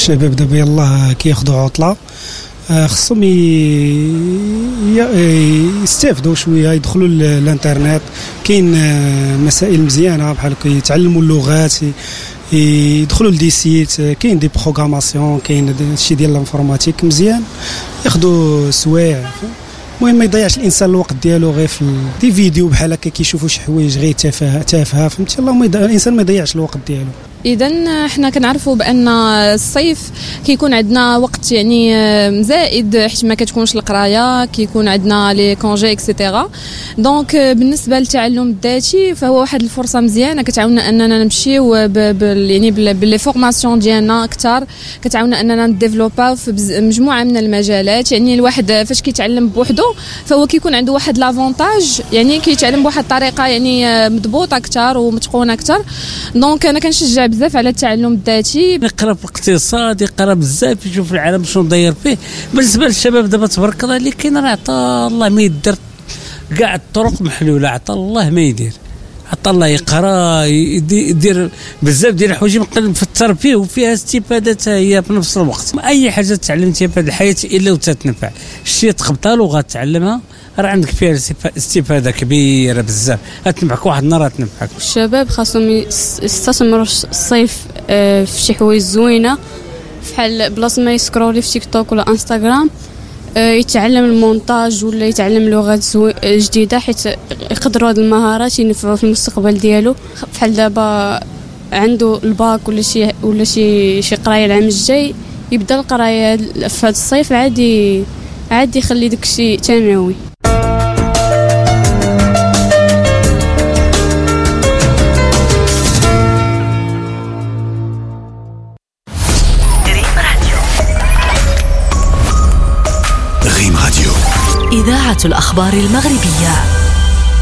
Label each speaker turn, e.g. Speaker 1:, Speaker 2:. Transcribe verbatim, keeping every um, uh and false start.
Speaker 1: الشباب دابا يلاه كياخذوا عطله، خصهم يستافدوا شويه، يدخلوا للانترنت. كاين مسائل مزيانه بحال يتعلموا اللغات، يدخلوا لدي سيت، كاين دي بروغراماسيون، كاين شي ديال الانفورماتيك مزيان، ياخذوا سوايع. المهم ما يضيعش الانسان الوقت ديالو غير في دي فيديو بحال هكا كيشوفوا شي حوايج غير تافهه تافهه، فهمتي؟ اللهم الانسان ما يضيعش الوقت ديالو.
Speaker 2: اذا حنا كنعرفوا بان الصيف كيكون عندنا وقت يعني زائد، حيت ما كتكونش القرايه، كيكون عندنا لي كونجي اكسيتيرا. دونك بالنسبه للتعلم الذاتي فهو واحد الفرصه مزيانه كتعاوننا اننا نمشيو يعني باللي فورماسيون ديالنا اكثر، كتعاوننا اننا نديفلوباو في مجموعه من المجالات. يعني الواحد فاش كيتعلم بوحده فهو كيكون عنده واحد لافونتاج، يعني كيتعلم بواحد الطريقه يعني مضبوطه اكثر ومتقونه اكثر. دونك انا كنشجع بزاف على التعلم الذاتي،
Speaker 3: يقرا في الاقتصاد، يقرا بزاف، يشوف العالم شنو داير فيه. بالنسبه للشباب دابا تبارك الله اللي كاين راه عطا الله ما يدير، كاع الطرق محلوله، عطا الله ما يدير، عطا الله يقرا يدير بزاف ديال الحوايج في الترفيه وفيها استفاده هي في نفس الوقت. اي حاجه تعلمتيها في هذه الحياه الا وتتنفع، شي تقبطها لغه تعلمها راه عندك فيها استفاده كبيره بزاف، غتنفعك واحد النهار تنفعك.
Speaker 4: الشباب خاصهم يستثمروا الصيف في شي حوايج زوينه، بحال بلاصه ما يسكرولي في تيك توك ولا انستغرام، يتعلم المونتاج ولا يتعلم لغات جديده، حيت يقدروا هذه المهارات ينفعوا في المستقبل ديالو. بحال دابا عنده الباك ولا شي ولا شي شي قرايه العام الجاي، يبدا القرايه في هذا الصيف، عادي عادي يخلي داكشي ثانوي.
Speaker 5: إذاعة الأخبار المغربية.